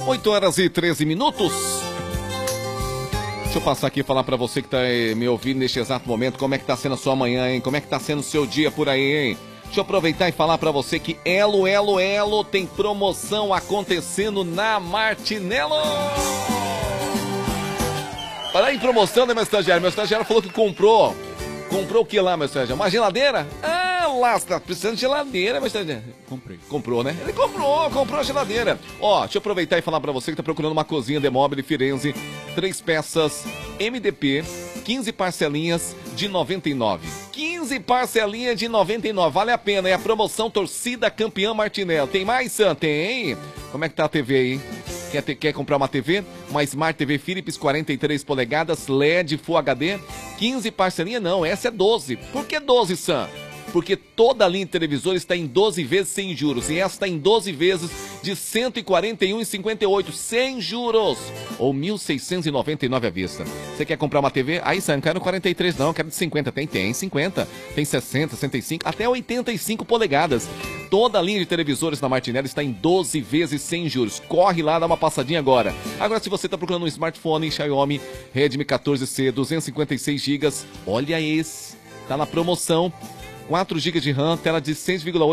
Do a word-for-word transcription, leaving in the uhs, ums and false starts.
oito horas e treze minutos. Deixa eu passar aqui e falar pra você que tá eh, me ouvindo neste exato momento, como é que tá sendo a sua manhã, hein? Como é que tá sendo o seu dia por aí, hein? Deixa eu aproveitar e falar pra você que Elo, Elo, Elo tem promoção acontecendo na Martinello. Olha aí, promoção, né, meu estagiário? Meu estagiário falou que comprou. Comprou o que lá, meu estagiário? Uma geladeira? Ah, lá, você tá precisando de geladeira, meu estagiário. Comprei. Comprou, né? Ele comprou, comprou a geladeira. Ó, deixa eu aproveitar e falar pra você que tá procurando uma cozinha de móvel Firenze. Três peças, M D P, quinze parcelinhas de noventa e nove. quinze parcelinhas de noventa e nove. Vale a pena, é a promoção Torcida Campeã Martinello. Tem mais, Sam? Tem? Como é que tá a T V aí? Quer, ter, quer comprar uma T V? Uma Smart T V Philips quarenta e três polegadas, L E D Full H D, quinze parcelinhas? Não, essa é doze. Por que doze, Sam? Porque toda a linha de televisor está em doze vezes sem juros. E essa está em doze vezes de cento e quarenta e um reais e cinquenta e oito centavos sem juros. Ou mil seiscentos e noventa e nove reais à vista. Você quer comprar uma T V? Aí, Sam, quero quarenta e três não, quero de cinquenta. Tem, tem cinquenta. Tem sessenta, sessenta e cinco, até oitenta e cinco polegadas. Toda a linha de televisores na Martinello está em doze vezes sem juros. Corre lá, dá uma passadinha agora. Agora, se você está procurando um smartphone Xiaomi Redmi quatorze C, duzentos e cinquenta e seis gigas, olha esse. Tá na promoção. quatro gigas de RAM, tela de seis vírgula oito